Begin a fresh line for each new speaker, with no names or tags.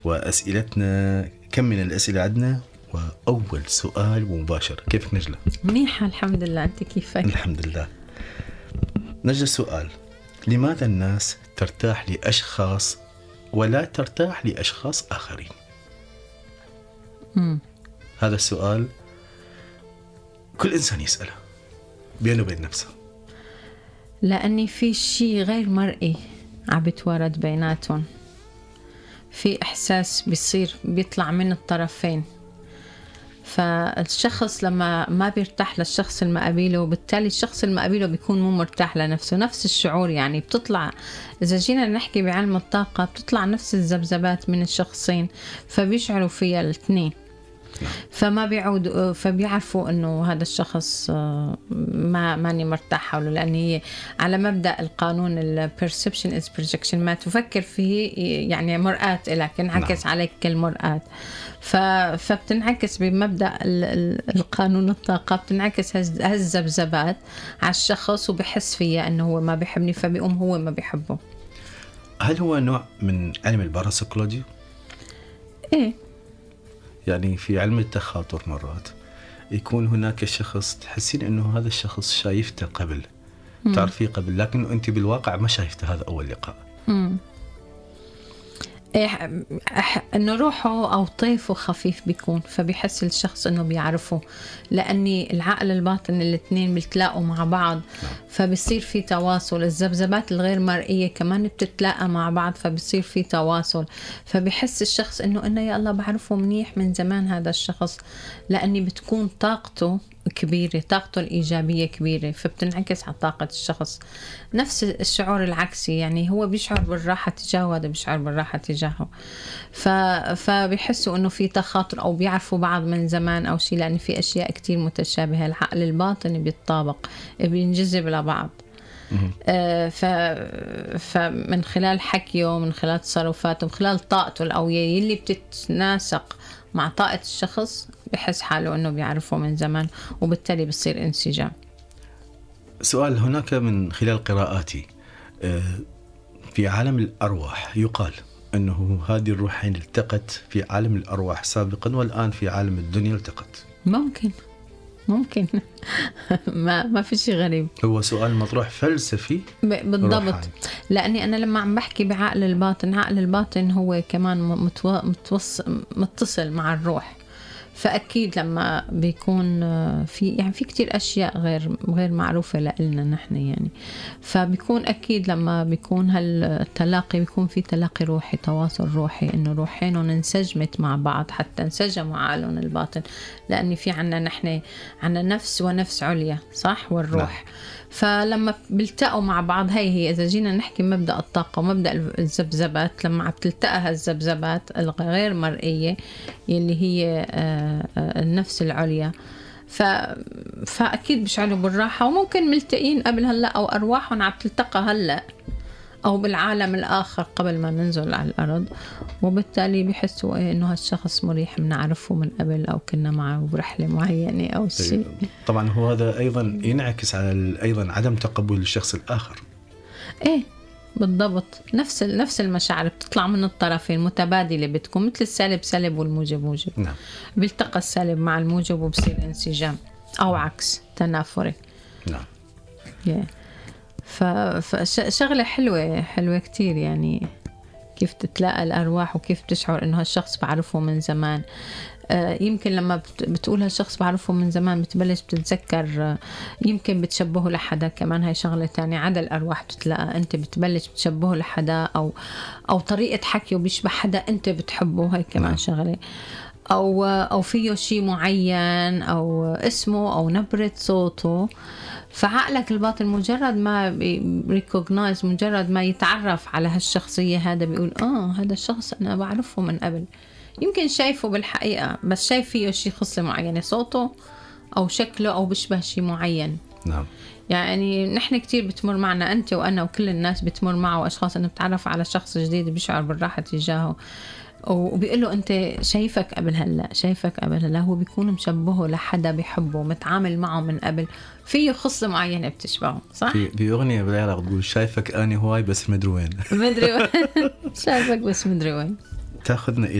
وأسئلتنا كم من الأسئلة عندنا. وأول سؤال مباشر، كيفك نجلة؟
منيحة الحمد لله، أنت كيفك؟
الحمد لله. نجلة، السؤال: لماذا الناس ترتاح لأشخاص ولا ترتاح لأشخاص آخرين؟ هذا السؤال كل إنسان يسأله بينه وبين نفسه،
لأني في شيء غير مرئي عم بيتوارد بيناتهم، في إحساس بيصير بيطلع من الطرفين. فالشخص لما ما بيرتاح للشخص المقابله، وبالتالي الشخص المقابله بيكون مو مرتاح لنفسه. نفس الشعور يعني بتطلع، إذا جينا نحكي بعلم الطاقة بتطلع نفس الذبذبات من الشخصين، فبيشعروا فيها الاثنين، فما بيعود، فبيعرفوا انه هذا الشخص ماني مرتاح حوله، لان هي على مبدا القانون البرسبشن از بروجكشن، ما تفكر فيه يعني مرآة لك، انعكس عليك كالمرآة. فبتنعكس بمبدا القانون الطاقه، بتنعكس هالذبذبات على الشخص، وبحس فيها انه هو ما بيحبني، فبيقوم هو ما بيحبه.
هل هو نوع من علم الباراسيكولوجي؟
ايه،
يعني في علم التخاطر مرات يكون هناك شخص تحسين انه هذا الشخص شايفته قبل، تعرفيه قبل، لكن انت بالواقع ما شايفته، هذا اول لقاء.
انه روحه او طيفه خفيف بيكون، فبيحس الشخص انه بيعرفه، لاني العقل الباطن الاثنين بيتلاقوا مع بعض، فبصير في تواصل. الذبذبات الغير مرئيه كمان بتتلاقى مع بعض، فبصير في تواصل، فبيحس الشخص انه يا الله بعرفه منيح من زمان هذا الشخص، لاني بتكون طاقته كبيرة، طاقته الإيجابية كبيرة، فبتنعكس على طاقة الشخص. نفس الشعور العكسي، يعني هو بيشعر بالراحة تجاهه وهذا بيشعر بالراحة تجاهه، فبيحسوا إنه في تخاطر، أو بيعرفوا بعض من زمان أو شيء، لأن في أشياء كتير متشابهة. العقل الباطني بيتطابق، بينجذب لبعض. فمن خلال حكيه، من خلال تصرفاته، من خلال طاقته القوية اللي بتتناسق مع طاقة الشخص، بحس حاله أنه بيعرفه من زمان، وبالتالي بيصير انسجام.
سؤال: هناك من خلال قراءاتي في عالم الأرواح يقال أنه هذه الروحين التقت في عالم الأرواح سابقا، والآن في عالم الدنيا التقت.
ممكن ما في شيء غريب.
هو سؤال مطروح فلسفي
بالضبط
روحاني.
لأني أنا لما عم بحكي بعقل الباطن، عقل الباطن هو كمان متصل مع الروح، فأكيد لما بيكون في كتير أشياء غير معروفة لنا نحن يعني، فبيكون أكيد لما بيكون هالتلاقي بيكون في تلاقي روحي، تواصل روحي، إنه روحينهم انسجمت مع بعض، حتى انسجموا عقلهم الباطن، لأن في نحن عنا نفس ونفس عليا، صح، والروح. فلما بيلتقوا مع بعض، هي إذا جينا نحكي مبدأ الطاقة ومبدأ الذبذبات، لما عم تلتقى هالذبذبات الغير مرئية اللي هي النفس العليا، فأكيد بيشعروا بالراحة، وممكن ملتقين قبل هلأ، أو أرواحهم عم تلتقى هلأ أو بالعالم الآخر قبل ما ننزل على الأرض، وبالتالي بيحسوا إنه هالشخص مريح، بنعرفه من قبل، أو كنا معه برحلة معينة أو شيء.
طبعا هو هذا أيضا ينعكس على أيضا عدم تقبل الشخص الآخر.
إيه بالضبط، نفس المشاعر بتطلع من الطرفين متبادلة، بتكون مثل السالب سالب والموجب موجب.
نعم.
بيلتقى السالب مع الموجب وبصير انسجام، أو عكس، تنافري.
نعم.
فشغلة حلوة كتير، يعني كيف تتلاقى الأرواح، وكيف تشعر إنه هالشخص بعرفه من زمان. يمكن لما بتقول هالشخص بعرفه من زمان، بتبلش بتتذكر، يمكن بتشبهه لحدا كمان، هاي شغلة تانية. عدا الأرواح بتتلاقى، أنت بتبلش بتشبهه لحدا، أو طريقة حكيه بيشبه حدا أنت بتحبه، هاي كمان شغلة. أو فيه شيء معين، أو اسمه، أو نبرة صوته. فعقلك الباطن مجرد ما ريكوغنايز، مجرد ما يتعرف على هالشخصية، هذا بيقول هذا الشخص أنا بعرفه من قبل، يمكن شايفه بالحقيقة، بس شايف فيه شيء خصلة معينة، صوته أو شكله، أو بشبه شيء معين.
نعم.
يعني نحن كتير بتمر معنا، أنت وأنا وكل الناس بتمر معه أشخاص، أنه بتعرف على شخص جديد بيشعر بالراحة تجاهه، وبيقول له أنت شايفك قبل هلا، هو بيكون مشبهه لحدا بيحبه، متعامل معه من قبل، فيه خصلة معينة بتشبهه، صح؟
في أغنية بالعراق تقول شايفك أنا هواي بس مدري وين.
شايفك بس مدري وين.
تاخذنا